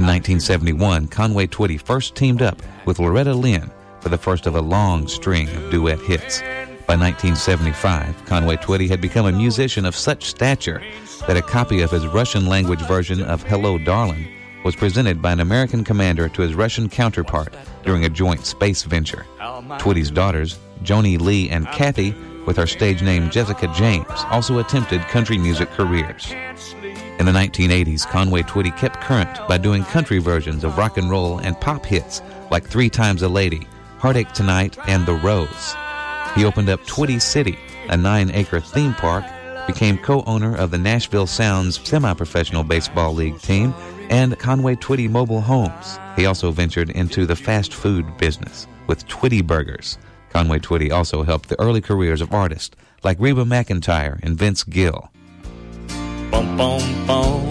1971, Conway Twitty first teamed up with Loretta Lynn for the first of a long string of duet hits. By 1975, Conway Twitty had become a musician of such stature that a copy of his Russian-language version of Hello, Darling was presented by an American commander to his Russian counterpart during a joint space venture. Twitty's daughters, Joni Lee and Kathy, with her stage name Jessica James, also attempted country music careers. In the 1980s, Conway Twitty kept current by doing country versions of rock and roll and pop hits like 3 Times a Lady, Heartache Tonight, and The Rose. He opened up Twitty City, a 9-acre theme park, became co-owner of the Nashville Sounds semi-professional baseball league team, and Conway Twitty Mobile Homes. He also ventured into the fast food business with Twitty Burgers. Conway Twitty also helped the early careers of artists like Reba McEntire and Vince Gill. Bum, bum, bum.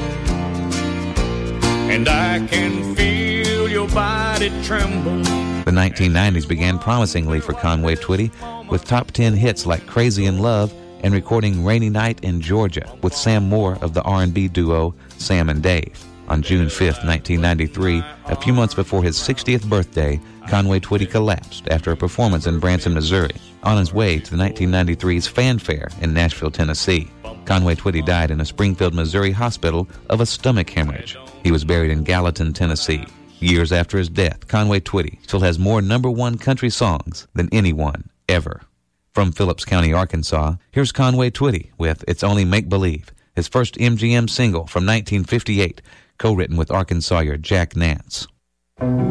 And I can feel your body tremble. The 1990s began promisingly for Conway Twitty with top 10 hits like Crazy in Love and recording Rainy Night in Georgia with Sam Moore of the R&B duo Sam and Dave. On June 5, 1993, a few months before his 60th birthday, Conway Twitty collapsed after a performance in Branson, Missouri, on his way to the 1993's Fanfare in Nashville, Tennessee. Conway Twitty died in a Springfield, Missouri hospital of a stomach hemorrhage. He was buried in Gallatin, Tennessee. Years after his death, Conway Twitty still has more #1 country songs than anyone ever. From Phillips County, Arkansas, here's Conway Twitty with It's Only Make Believe, his first MGM single from 1958, co-written with Arkansawyer Jack Nance.